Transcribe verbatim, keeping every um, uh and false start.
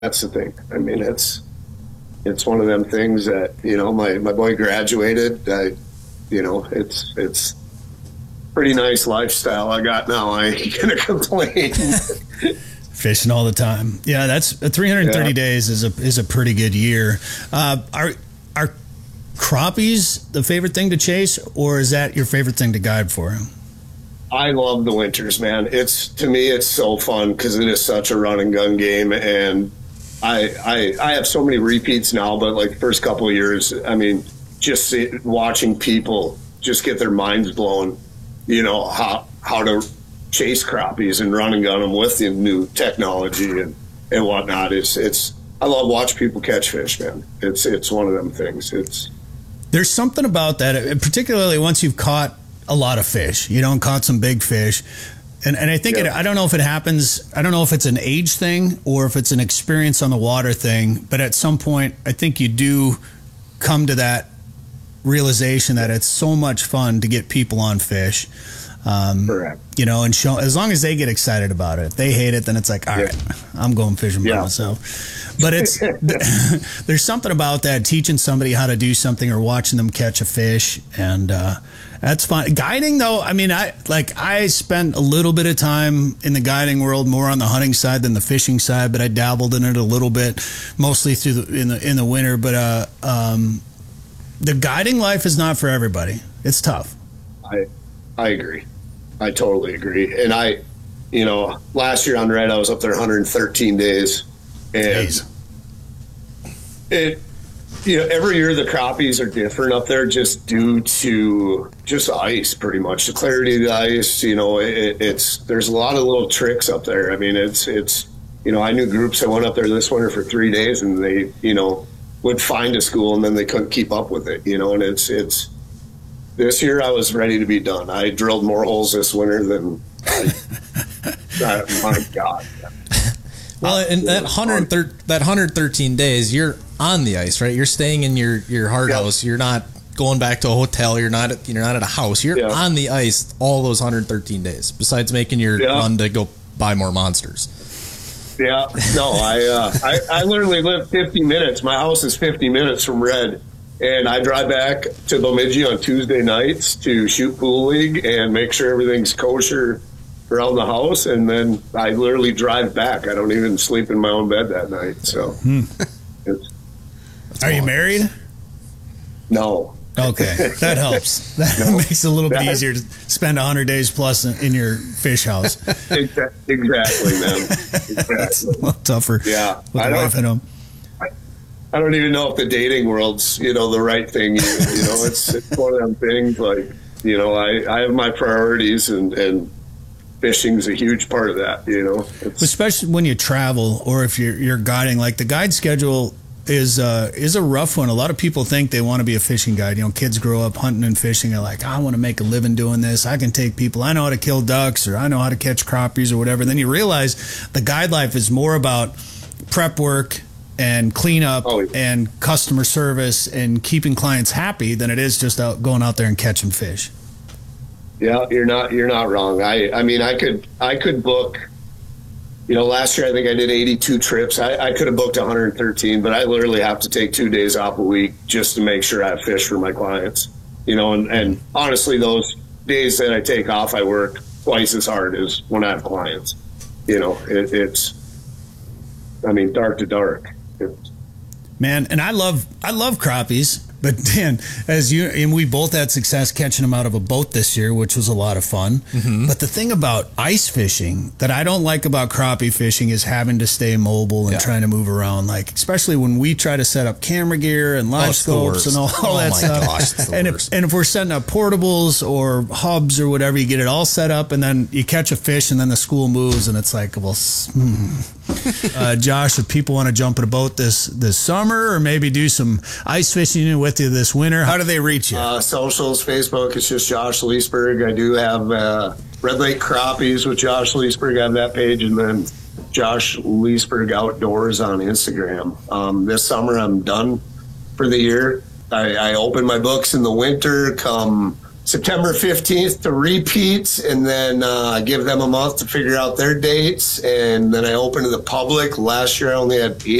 that's the thing. I mean, it's it's one of them things that, you know, my, my boy graduated. I, you know, it's it's pretty nice lifestyle I got now. I ain't gonna complain. Fishing all the time. Yeah, that's three hundred thirty yeah. days is a is a pretty good year. Uh, are are crappies the favorite thing to chase, or is that your favorite thing to guide for? I love the winters, man. It's to me, it's so fun because it is such a run and gun game, and I I I have so many repeats now. But like the first couple of years, I mean, just see, watching people just get their minds blown. You know how how to chase crappies and run and gun them with the new technology and, and whatnot. It's, it's, I love watching people catch fish, man. It's, it's one of them things. It's, there's something about that, particularly once you've caught a lot of fish, you know, and caught some big fish. And, and I think, yeah. it, I don't know if it happens, I don't know if it's an age thing or if it's an experience on the water thing, but at some point, I think you do come to that realization that it's so much fun to get people on fish. Um, Correct. You know, and show, as long as they get excited about it. If they hate it, then it's like, all yeah. right, I'm going fishing yeah. by myself. But it's there's something about that, teaching somebody how to do something or watching them catch a fish, and uh, that's fun. Guiding, though, I mean, I like I spent a little bit of time in the guiding world, more on the hunting side than the fishing side, but I dabbled in it a little bit, mostly through the in the in the winter. But uh, um, the guiding life is not for everybody. It's tough. I I agree. I totally agree. And I, you know, last year on Red, I was up there one hundred thirteen days. And Jeez. it, you know, every year the crappies are different up there just due to just ice, pretty much. The clarity of the ice, you know, it, it's, there's a lot of little tricks up there. I mean, it's, it's, you know, I knew groups that went up there this winter for three days and they, you know, would find a school and then they couldn't keep up with it, you know, and it's, it's, this year I was ready to be done. I drilled more holes this winter than I, I, my God. Well, in that one hundred that one hundred thirteen days, you're on the ice, right? You're staying in your, your hard yep. house. You're not going back to a hotel. You're not at, you're not at a house. You're yep. on the ice all those one hundred thirteen days. Besides making your yep. run to go buy more monsters. Yeah, no, I, uh, I I literally live fifty minutes. My house is fifty minutes from Red. And I drive back to Bemidji on Tuesday nights to shoot pool league and make sure everything's kosher around the house. And then I literally drive back. I don't even sleep in my own bed that night. So, hmm. it's, are you married? No. Okay, that helps. That no. makes it a little bit that, easier to spend one hundred days plus in, in your fish house. Exactly, man. Exactly. It's a little tougher. Yeah, with the wife at home. I don't even know if the dating world's, you know, the right thing. You, you know, it's, it's one of them things like, you know, I, I have my priorities and, and fishing's a huge part of that, you know. It's, especially when you travel or if you're, you're guiding. Like the guide schedule is, uh, is a rough one. A lot of people think they want to be a fishing guide. You know, kids grow up hunting and fishing. They're like, I want to make a living doing this. I can take people. I know how to kill ducks or I know how to catch crappies or whatever. And then you realize the guide life is more about prep work and cleanup oh, yeah. and customer service and keeping clients happy than it is just out going out there and catching fish. Yeah, you're not you're not wrong. I I mean I could I could book, you know, last year I think I did eighty-two trips. I, I could have booked one hundred thirteen, but I literally have to take two days off a week just to make sure I have fish for my clients. You know, and, and honestly those days that I take off I work twice as hard as when I have clients. You know, it, it's I mean dark to dark. Man, and I love I love crappies, but Dan, as you and we both had success catching them out of a boat this year, which was a lot of fun. Mm-hmm. But the thing about ice fishing that I don't like about crappie fishing is having to stay mobile and yeah. trying to move around. Like especially when we try to set up camera gear and live oh, scopes and all, all oh that my stuff. Gosh, and if and if we're setting up portables or hubs or whatever, you get it all set up, and then you catch a fish, and then the school moves, and it's like, well. Hmm. uh, Josh, if people want to jump in a boat this this summer, or maybe do some ice fishing with you this winter, how do they reach you? Uh, socials, Facebook, it's just Josh Leisberg. I do have uh, Red Lake Crappies with Josh Leisberg. I have that page, and then Josh Leisberg Outdoors on Instagram. Um, this summer, I'm done for the year. I, I open my books in the winter. Come September fifteenth to repeats, and then uh, I give them a month to figure out their dates, and then I open to the public. Last year I only had eight